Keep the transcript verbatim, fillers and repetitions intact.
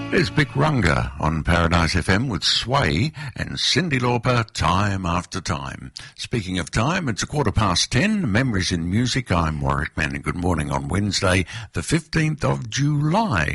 There's Big Runga on Paradise F M with Sway and Cyndi Lauper, Time After Time. Speaking of time, it's a quarter past ten. Memories in Music. I'm Warwick Manning. Good morning on Wednesday, the fifteenth of July.